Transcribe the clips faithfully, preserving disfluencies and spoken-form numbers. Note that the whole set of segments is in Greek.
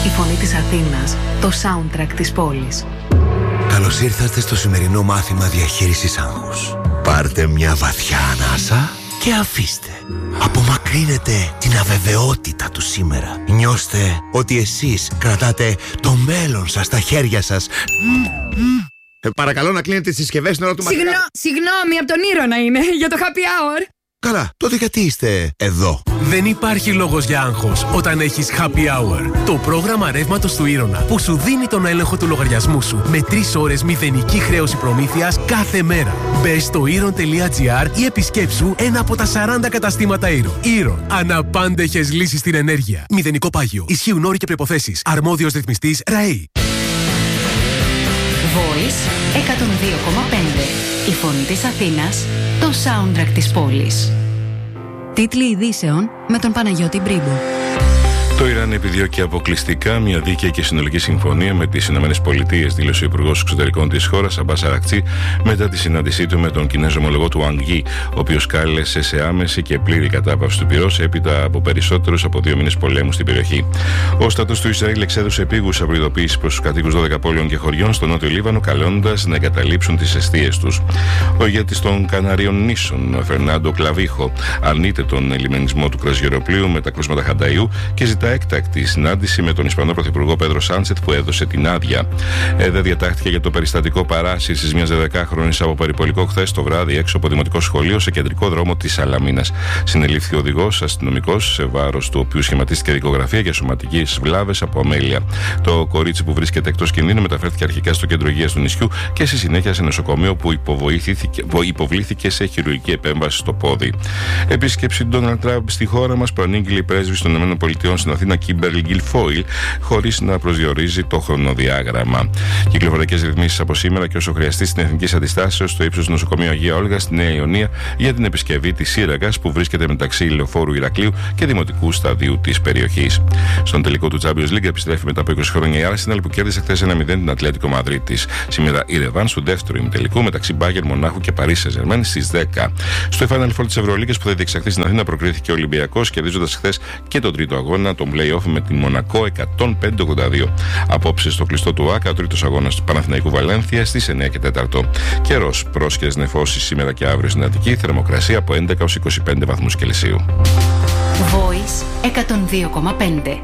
Η φωνή της Αθήνας, το soundtrack της πόλης. Καλώς ήρθατε στο σημερινό μάθημα διαχείρισης άγχους. Πάρτε μια βαθιά ανάσα και αφήστε. Απομακρύνετε την αβεβαιότητα του σήμερα. Νιώστε ότι εσείς κρατάτε το μέλλον σας στα χέρια σας. Ε, παρακαλώ να κλείνετε τις συσκευές στην ώρα του μαθήματος. Συγγνώ, συγγνώμη, από τον Ήρωνα είναι, για το happy hour. Καλά, τότε γιατί είστε εδώ? Δεν υπάρχει λόγος για άγχος όταν έχεις Happy Hour. Το πρόγραμμα ρεύματος του Ήρωνα που σου δίνει τον έλεγχο του λογαριασμού σου με τρεις ώρες μηδενική χρέωση προμήθειας κάθε μέρα. Μπες στο iron τελεία gr ή επισκέψου ένα από τα σαράντα καταστήματα Iron. Iron. Αναπάντεχες λύσεις στην ενέργεια. Μηδενικό πάγιο. Ισχύουν όροι και προϋποθέσεις. Αρμόδιος ρυθμιστής ΡΑΗ. Voice εκατόν δύο κόμμα πέντε. Η φωνή της Αθήνας, το soundtrack της πόλης. Τίτλοι ειδήσεων με τον Παναγιώτη Μπρίμπο. Το Ιράν επιδιώκει αποκλειστικά μια δίκαιη και συνολική συμφωνία με τις ΗΠΑ, δήλωσε ο Υπουργός Εξωτερικών της χώρας, Αμπάς Αρακτσί, μετά τη συνάντησή του με τον Κινέζο ομολογό του Ουανγκ Γι, ο οποίος κάλεσε σε άμεση και πλήρη κατάπαυση του πυρός έπειτα από περισσότερους από δύο μήνες πολέμου στην περιοχή. Ο στρατός του Ισραήλ εξέδωσε επίγουσα προειδοποίηση προς τους κατοίκους δώδεκα πόλεων και χωριών στο Νότιο Λίβανο, καλώντας να εγκαταλείψουν τις εστίες τους. Ο ηγέτης των Καναρίων νήσων, Φερνάντο Κλαβίχο, αρνείται τον ελιμενισμό του κρουαζιεροπλοίου με τα κρούσματα Χανταϊού και ζητά έκτακτη συνάντηση με τον Ισπανό Πρωθυπουργό Πέδρο Σάντσεθ που έδωσε την άδεια. Ε, δεν διατάχθηκε για το περιστατικό παράσυρσης μιας δεκάχρονης από περιπολικό χθες το βράδυ έξω από δημοτικό σχολείο σε κεντρικό δρόμο της Σαλαμίνας. Συνελήφθη ο οδηγός αστυνομικός, σε βάρος του οποίου σχηματίστηκε δικογραφία για σωματικές βλάβες από αμέλεια. Το κορίτσι που βρίσκεται εκτός κινδύνου μεταφέρθηκε αρχικά στο κέντρο υγείας του νησιού και στη συνέχεια σε νοσοκομείο που, που υποβλήθηκε σε χειρουργική επέμβαση στο πόδι. Επίσκεψη του Ντόναλντ Τραμπ στη χώρα μας προανήγγειλε η πρέσβης των ΗΠΑ στην Αθήνα, Κίμπερλι Γκιλφόιλ, χωρίς να προσδιορίζει το χρονοδιάγραμμα. Κυκλοφοριακές ρυθμίσεις από σήμερα και όσο χρειαστεί στην Εθνική Αντιστάσεως στο ύψος του νοσοκομείου Αγία Όλγα στη Νέα Ιωνία για την επισκευή της σύραγγας που βρίσκεται μεταξύ Λεωφόρου Ηρακλείου και Δημοτικού Σταδίου της περιοχής. Στον τελικό του Champions League επιστρέφει μετά από είκοσι χρόνια η Arsenal που κέρδισε χθες ένα μηδέν την Ατλέτικο Μαδρίτης. Σήμερα η ρεβάνς του δεύτερου ημιτελικού μεταξύ Μπάγερ Μονάχου και Παρί Σεν Ζερμέν στις δέκα. Στο Final Four της Ευρωλίγκας που θα διεξαχθεί στην Αθήνα προκρίθηκε ο Ολυμπιακός κερδίζοντας χθες και τον τρίτο αγώνα, τον play-off με την Μονακό εκατόν πέντε ογδόντα δύο. Απόψε στο κλειστό του ΆΚΑ, ο τρίτος αγώνας του Παναθηναϊκού Βαλένθια στις εννιά και τέσσερα. Καιρός, πρόσχερες νεφώσεις σήμερα και αύριο στην Αττική, θερμοκρασία από έντεκα έως είκοσι πέντε βαθμούς Κελσίου. Voice εκατόν δύο κόμμα πέντε.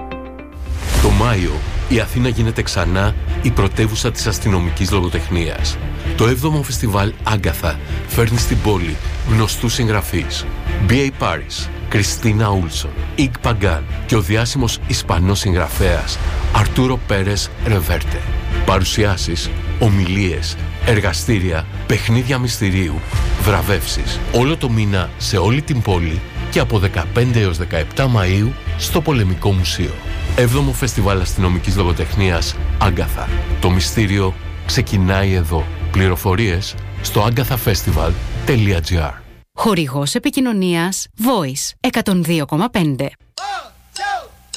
Το Μάιο η Αθήνα γίνεται ξανά η πρωτεύουσα της αστυνομικής λογοτεχνίας. Το έβδομο φεστιβάλ Άγκαθα φέρνει στην πόλη γνωστούς συγγραφείς. μπι έι Paris, Κριστίνα Ούλσον, Ικ Παγκάν και ο διάσημος Ισπανός συγγραφέας Αρτούρο Πέρες Ρεβέρτε. Παρουσιάσεις, ομιλίες, εργαστήρια, παιχνίδια μυστηρίου, βραβεύσεις. Όλο το μήνα σε όλη την πόλη και από δεκαπέντε έως δεκαεπτά Μαΐου στο Πολεμικό Μουσείο. Έβδομο Φεστιβάλ Αστυνομικής Λογοτεχνίας Άγκαθα. Το μυστήριο ξεκινάει εδώ. Πληροφορίες στο agathafestival τελεία gr. Χορηγός επικοινωνίας Voice εκατόν δύο κόμμα πέντε.